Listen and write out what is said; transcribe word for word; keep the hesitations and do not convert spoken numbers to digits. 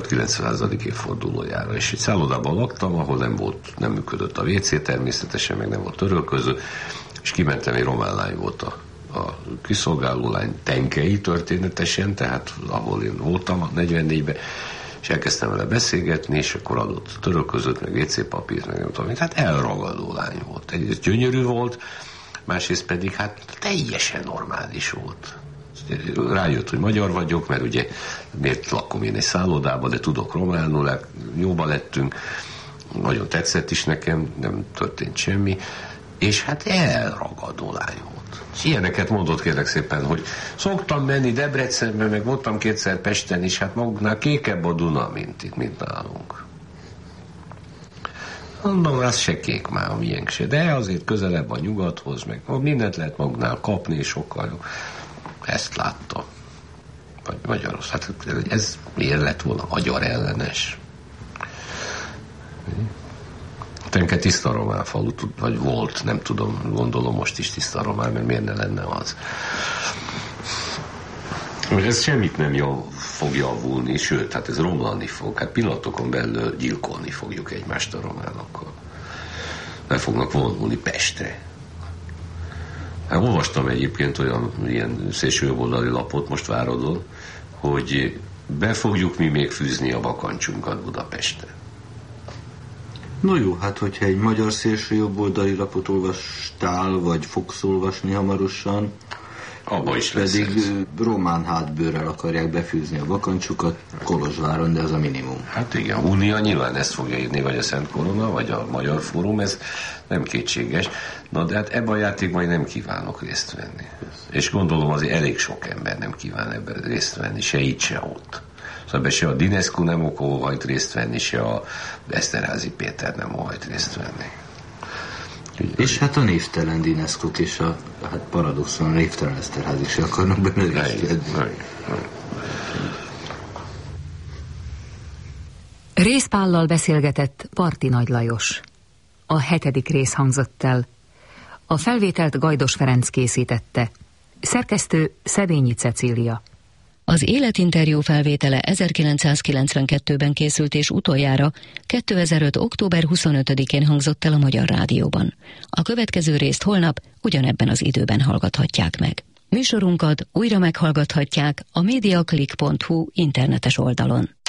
kilencvenedik évfordulójára, és egy szállodában laktam, ahol nem volt, nem működött a vé cé természetesen, meg nem volt törölköző, és kimentem, egy román lány volt a, a kiszolgáló lány, Tenkei történetesen, tehát ahol én voltam a negyvennégyben, és elkezdtem vele beszélgetni, és akkor adott törölközőt, meg vé cé papírt, meg nem tudom, hát elragadó lány volt. Egyrészt gyönyörű volt, másrészt pedig hát teljesen normális volt. Rájött, hogy magyar vagyok, mert ugye miért lakom én egy szállodában, de tudok románul, jóba lettünk, nagyon tetszett is nekem, nem történt semmi, és hát elragadó lány volt. És ilyeneket mondott, kérlek szépen, hogy szoktam menni Debrecenbe, meg voltam kétszer Pesten is, hát maguknál kékebb a Duna, mint itt, mint nálunk. Mondom, az se kék már, a miénk se, de azért közelebb a nyugathoz, meg mindent lehet maguknál kapni, és sokkal jobb. Ezt láttam. Vagy magyaros. Hát ez miért lett volna magyar ellenes? Tenke tiszta román falu, vagy volt, nem tudom, gondolom most is tiszta román, mert miért ne lenne az. Ez semmit nem jav, fog javulni, sőt, hát ez romlani fog. Hát pillanatokon belül gyilkolni fogjuk egymást a románokkal. Le fognak vonulni Pestre. Hát olvastam egyébként olyan ilyen szélsőjobboldali lapot most Váradon, hogy be fogjuk mi még fűzni a bakancsunkat Budapesten. No jó, hát hogyha egy magyar szélsőjobboldali lapot olvastál, vagy fogsz olvasni hamarosan, abba is pedig lesz. Román hátbőrrel akarják befűzni a bakancsukat Kolozsváron, de ez a minimum. Hát igen, Unia nyilván ezt fogja írni, vagy a Szent Korona, vagy a Magyar Fórum, ez nem kétséges. Na de hát ebben a játékban én nem kívánok részt venni. És gondolom azért elég sok ember nem kíván ebben részt venni, se itt, se ott. Szóval ebben se a Dinescu nem óhajt részt venni, se a Eszterházy Péter nem óhajt részt venni. És hát a névtelen Dinescuk és a hát paradoxon a névtelen Eszterházy is akarnak benne részt. Rézpállal beszélgetett Parti Nagy Lajos. A hetedik rész hangzott el. A felvételt Gajdos Ferenc készítette. Szerkesztő Szedényi Cecília. Az életinterjú felvétele ezerkilencszázkilencvenkettőben készült, és utoljára kétezer-öt. október huszonötödikén hangzott el a Magyar Rádióban. A következő részt holnap ugyanebben az időben hallgathatják meg. Műsorunkat újra meghallgathatják a mediaclick pont hu internetes oldalon.